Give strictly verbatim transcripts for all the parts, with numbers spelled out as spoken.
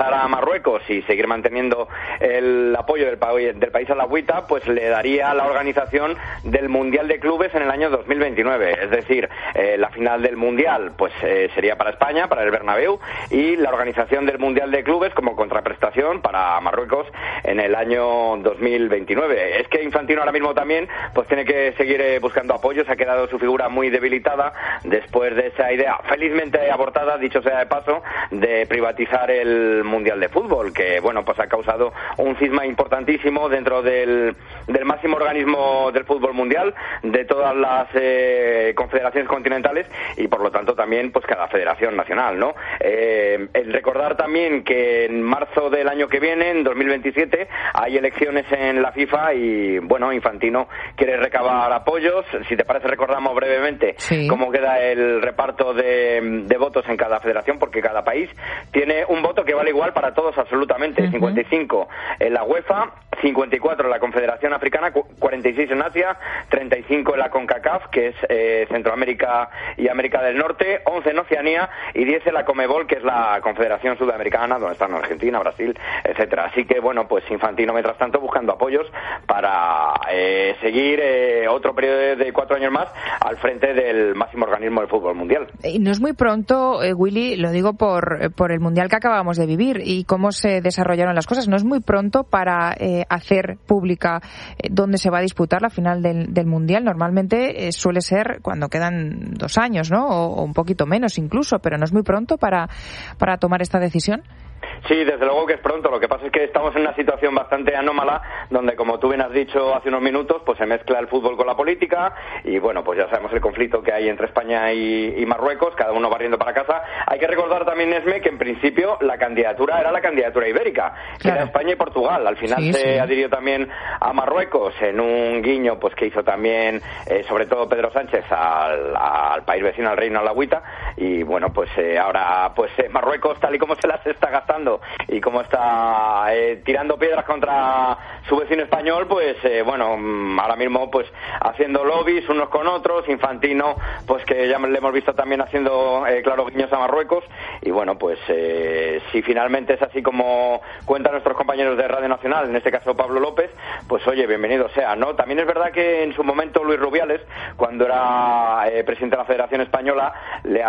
a Marruecos y seguir manteniendo el apoyo del, pa- del país alauita, pues le daría la organización del Mundial de Clubes en el año dos mil veintinueve. Es decir, eh, la final del Mundial pues eh, sería para España, para el Bernabéu, y la organización del Mundial de Clubes como contraprestación para Marruecos en el año dos mil veintinueve. Es que Infantino ahora mismo también pues tiene que seguir eh, buscando apoyos. Ha quedado su figura muy debilitada después de esa idea, felizmente abortada, dicho sea de paso, de privatizar el Mundial de Fútbol, que bueno, pues ha causado un cisma importantísimo dentro del, del máximo organismo del fútbol mundial, de todas las eh, confederaciones continentales y por lo tanto también pues cada federación nacional, ¿no? Eh, el recordar también que en marzo del año que viene, en dos mil veintisiete, hay elecciones en la FIFA y bueno, Infantino quiere recabar apoyos. Si te parece, recordamos brevemente sí. cómo queda el reparto de, de votos en cada federación, porque cada país tiene un voto que vale igual para todos absolutamente. Uh-huh. cincuenta y cinco en la UEFA, cincuenta y cuatro en la Confederación Africana, cuarenta y seis en Asia, treinta y cinco en la CONCACAF, que es eh, Centroamérica y América del Norte, once en Oceanía y diez en la CONMEBOL, que es la Confederación Sudamericana, donde están Argentina, Brasil, etcétera. Así que bueno, pues Infantino mientras tanto buscando apoyos para eh, seguir eh, otro periodo de cuatro años más al frente del máximo organismo del fútbol mundial. Y no es muy pronto, eh, Willy, lo digo por, por el mundial que acabamos de vivir y cómo se desarrollaron las cosas. No es muy pronto para eh, hacer pública eh, dónde se va a disputar la final del, del mundial. Normalmente eh, suele ser cuando quedan dos años, ¿no? O, o un poquito menos incluso, pero no es muy pronto para, para tomar esta decisión. Sí, desde luego que es pronto. Lo que pasa es que estamos en una situación bastante anómala donde, como tú bien has dicho hace unos minutos, pues se mezcla el fútbol con la política y bueno, pues ya sabemos el conflicto que hay entre España y, y Marruecos, cada uno barriendo para casa. Hay que recordar también, Esme, que en principio la candidatura era la candidatura ibérica, que claro. era España y Portugal. Al final sí, se sí. adhirió también a Marruecos en un guiño pues que hizo también, eh, sobre todo Pedro Sánchez, al, al país vecino, al Reino Alauita, y bueno, pues eh, ahora pues eh, Marruecos, tal y como se las está gastando y como está eh, tirando piedras contra su vecino español, pues eh, bueno, ahora mismo pues haciendo lobbies unos con otros. Infantino, pues que ya le hemos visto también haciendo eh, claro guiños a Marruecos, y bueno, pues eh, si finalmente es así como cuentan nuestros compañeros de Radio Nacional, en este caso Pablo López, pues oye, bienvenido sea, ¿no? También es verdad que en su momento Luis Rubiales, cuando era eh, presidente de la Federación Española, le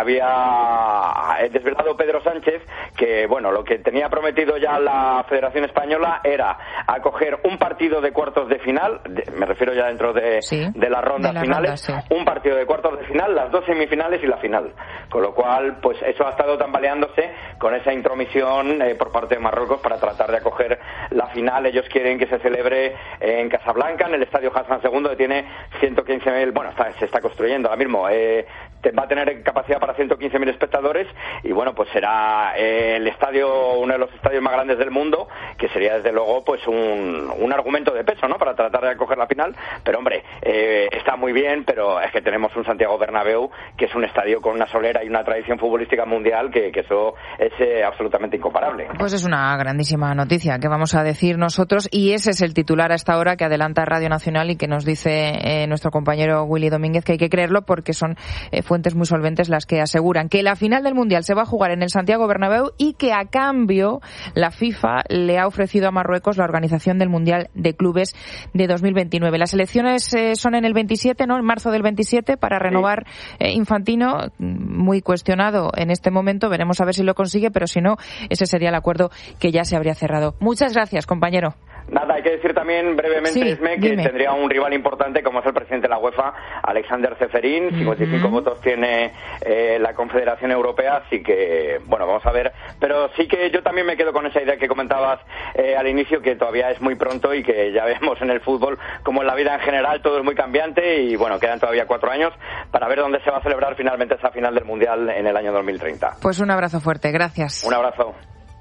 había desvelado Pedro Sánchez que, bueno, lo que tenía prometido ya la Federación Española era acoger un partido de cuartos de final, de, me refiero ya dentro de, sí, de las rondas de la finales, ronda, sí. un partido de cuartos de final, las dos semifinales y la final. Con lo cual, pues eso ha estado tambaleándose con esa intromisión eh, por parte de Marruecos para tratar de acoger la final. Ellos quieren que se celebre en Casablanca, en el Estadio Hassan segundo, que tiene ciento quince mil, bueno, está, se está construyendo ahora mismo, eh, va a tener capacidad para ciento quince mil espectadores y bueno, pues será eh, el estadio, uno de los estadios más grandes del mundo, que sería desde luego pues un, un argumento de peso, ¿no?, para tratar de acoger la final. Pero hombre, eh, está muy bien, pero es que tenemos un Santiago Bernabéu que es un estadio con una solera y una tradición futbolística mundial que, que eso es eh, absolutamente incomparable. Pues es una grandísima noticia que vamos a decir nosotros, y ese es el titular a esta hora que adelanta Radio Nacional y que nos dice eh, nuestro compañero Willy Domínguez, que hay que creerlo porque son eh, fuentes muy solventes las que aseguran que la final del Mundial se va a jugar en el Santiago Bernabéu y que a cambio la FIFA le ha ofrecido a Marruecos la organización del Mundial de Clubes de dos mil veintinueve. Las elecciones eh, son en el veintisiete, ¿no?, en marzo del veintisiete, para renovar eh, Infantino, muy cuestionado en este momento. Veremos a ver si lo consigue, pero si no, ese sería el acuerdo que ya se habría cerrado. Muchas gracias, compañero. Nada, hay que decir también brevemente, sí, Esme, que dime. tendría un rival importante como es el presidente de la UEFA, Alexander Ceferín. Uh-huh. cincuenta y cinco votos tiene eh, la Confederación Europea, así que, bueno, vamos a ver. Pero sí que yo también me quedo con esa idea que comentabas eh, al inicio, que todavía es muy pronto y que ya vemos en el fútbol, como en la vida en general, todo es muy cambiante y, bueno, quedan todavía cuatro años para ver dónde se va a celebrar finalmente esa final del Mundial en el año dos mil treinta. Pues un abrazo fuerte, gracias. Un abrazo.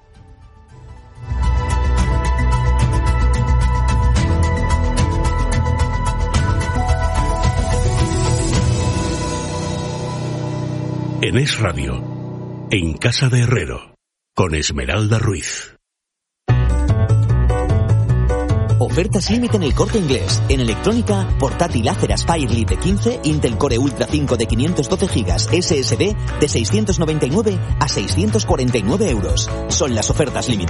En Es Radio, en Casa de Herrero, con Esmeralda Ruiz. Ofertas límite en El Corte Inglés. En electrónica, portátil Acer Aspire Lite quince, Intel Core Ultra cinco de quinientos doce gigas S S D de seiscientos noventa y nueve a seiscientos cuarenta y nueve euros. Son las ofertas límite.